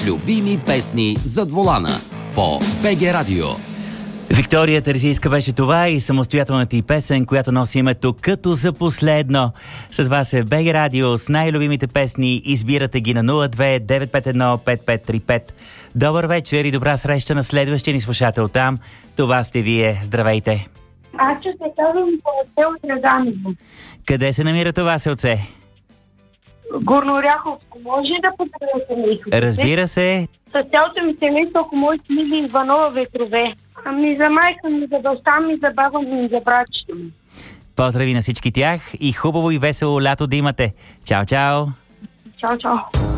Любими песни зад волана по БГ Радио. Виктория Терзийска беше това и самостоятелната и песен, която носи името "Като за последно". С вас е БГ Радио с най-любимите песни. Избирате ги на 02-951-5535. Добър вечер и добра среща на следващия ни слушател там. Това сте вие. Здравейте! Аз ще се казвам село Драганово. Къде се намира това селце? Горнооряховско. Може да поздравя семейството? Разбира се. С цялото ми семейство, ако може, Лили Иванова Ветрове. Ами за майка ми, за баща ми, за баба ми, за братчето ми. Поздрави на всички тях и хубаво и весело лято да имате. Чао, чао! Чао, чао!